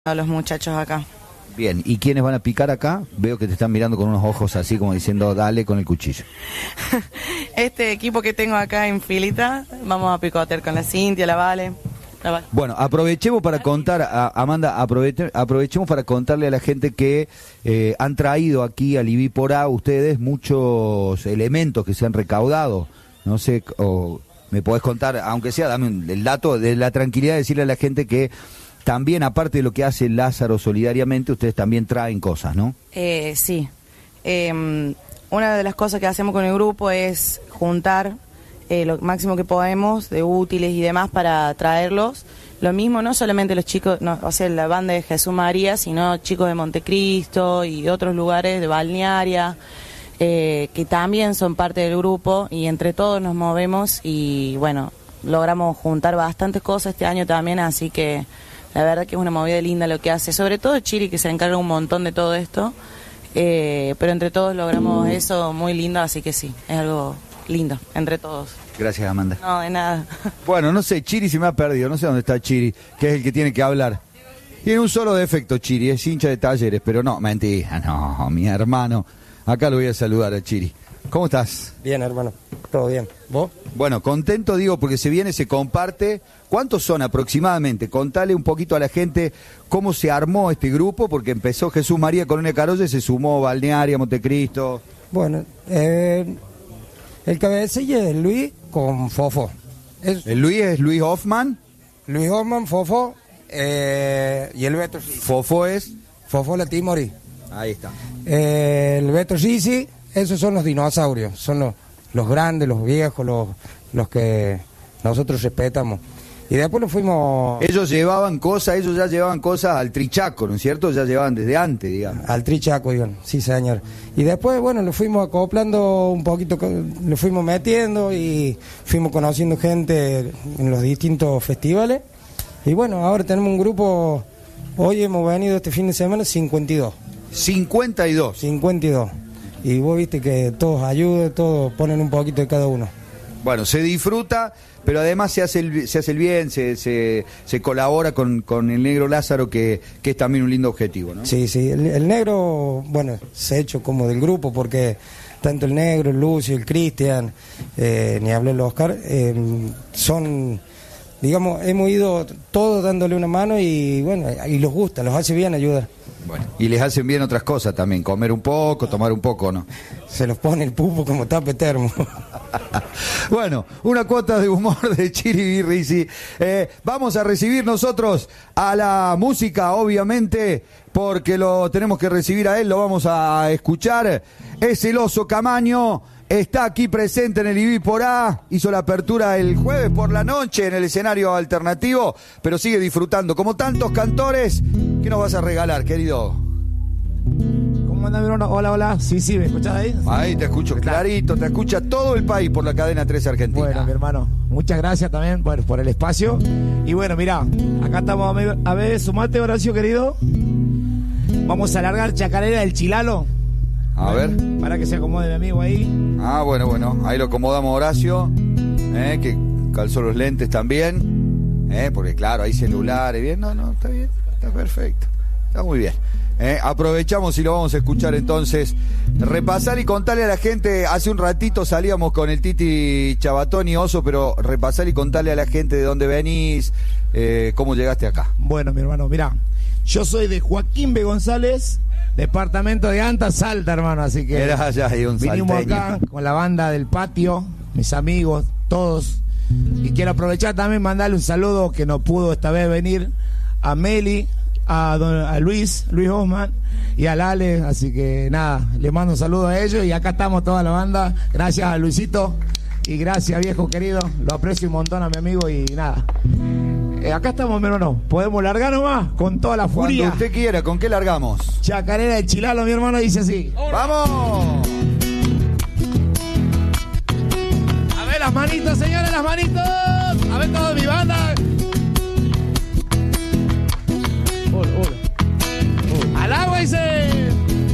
a los muchachos acá. Bien, ¿y quiénes van a picar acá? Veo que te están mirando con unos ojos así como diciendo, dale con el cuchillo. Este equipo que tengo acá en filita, vamos a picotear con la Cintia, la Vale. Bueno, aprovechemos para contar, Amanda, aprovechemos para contarle a la gente que han traído aquí al IBI por A ustedes muchos elementos que se han recaudado. No sé, o me podés contar, aunque sea, dame el dato de la tranquilidad de decirle a la gente que también, aparte de lo que hace Lázaro solidariamente, ustedes también traen cosas, ¿no? Sí. Una de las cosas que hacemos con el grupo es juntar lo máximo que podemos de útiles y demás para traerlos. Lo mismo, no solamente los chicos, no, o sea, la banda de Jesús María, sino chicos de Montecristo y otros lugares de Balnearia, que también son parte del grupo, y entre todos nos movemos y, bueno, logramos juntar bastantes cosas este año también, así que la verdad que es una movida linda lo que hace, sobre todo Chiri, que se encarga un montón de todo esto, pero entre todos logramos eso muy lindo, así que sí, es algo lindo, entre todos. Gracias, Amanda. No, de nada. Bueno, no sé, Chiri se me ha perdido, no sé dónde está Chiri, que es el que tiene que hablar. Tiene un solo defecto, Chiri, es hincha de Talleres, pero no, mentira, no, mi hermano. Acá lo voy a saludar a Chiri. ¿Cómo estás? Bien, hermano, todo bien. ¿Vos? Bueno, contento, digo, porque se viene, se comparte. ¿Cuántos son aproximadamente? Contale un poquito a la gente cómo se armó este grupo, porque empezó Jesús María Colonia Carolla, se sumó Balnearia, Montecristo. Bueno, el cabecilla es Luis con Fofo. El Luis es Luis Hoffman. Luis Hoffman, Fofo, y el Beto. Fofo es... Fofo la Timori. Ahí está. El Beto Risi, esos son los dinosaurios, son los grandes, los viejos, los que nosotros respetamos. Y después nos fuimos... Ellos ya llevaban cosas al Trichaco, ¿no es cierto? Ya llevaban desde antes, digamos. Al Trichaco, digan, sí, señor. Y después, bueno, lo fuimos acoplando un poquito, lo fuimos metiendo y fuimos conociendo gente en los distintos festivales. Y bueno, ahora tenemos un grupo, hoy hemos venido este fin de semana 52. 52. 52. Y vos viste que todos ayudan, todos ponen un poquito de cada uno. Bueno, se disfruta, pero además se hace el bien, se colabora con el negro Lázaro, que es también un lindo objetivo, ¿no? Sí, el negro, bueno, se ha hecho como del grupo, porque tanto el negro, el Lucio, el Cristian, ni hablé el Oscar, son, digamos, hemos ido todos dándole una mano y bueno, y los gusta, los hace bien ayudar. Bueno, y les hacen bien otras cosas también, comer un poco, tomar un poco, ¿no? Se los pone el pupo como tape termo. Bueno, una cuota de humor de Chiri y Risi. Vamos a recibir nosotros a la música, obviamente, porque lo tenemos que recibir a él, lo vamos a escuchar. Es el Oso Camaño. Está aquí presente en el IBI por A, hizo la apertura el jueves por la noche en el escenario alternativo, pero sigue disfrutando. Como tantos cantores, ¿qué nos vas a regalar, querido? ¿Cómo andan, mi hermano? Hola, hola. Sí, ¿me escuchás ahí? Ahí te escucho clarito, te escucha todo el país por la cadena 13 Argentina. Bueno, mi hermano, muchas gracias también por el espacio. Y bueno, mirá, acá estamos a ver, sumate, Horacio, querido. Vamos a alargar Chacarera del Chilalo. A ver. Para que se acomode mi amigo ahí. Ah, bueno, ahí lo acomodamos, Horacio, que calzó los lentes también, porque claro, hay celulares, bien, no, está bien, está perfecto, está muy bien. Aprovechamos y lo vamos a escuchar entonces, repasar y contarle a la gente. Hace un ratito salíamos con el Titi Chabatón y Oso, pero repasar y contarle a la gente de dónde venís, cómo llegaste acá. Bueno, mi hermano, mirá, yo soy de Joaquín B. González, departamento de Anta, Salta, hermano, así que era allá, hay un vinimos salteño acá con la banda del patio, mis amigos, todos, y quiero aprovechar también mandarle un saludo que no pudo esta vez venir a Meli, a Luis Osman y a Lale, así que nada, le mando un saludo a ellos y acá estamos toda la banda. Gracias a Luisito y gracias, viejo querido, lo aprecio un montón a mi amigo y nada. Acá estamos, mi hermano. ¿Podemos largar nomás? Con toda la furia. Cuando usted quiera, ¿con qué largamos? Chacarera del Chilalo, mi hermano, dice así. ¡Vamos! A ver las manitos, señores, las manitos. A ver toda mi banda.